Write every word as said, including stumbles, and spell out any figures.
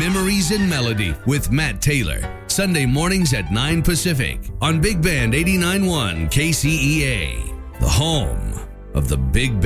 Memories in Melody with Matt Taylor. Sunday mornings at nine Pacific on Big Band eighty-nine point one K C E A, the home of the Big Band.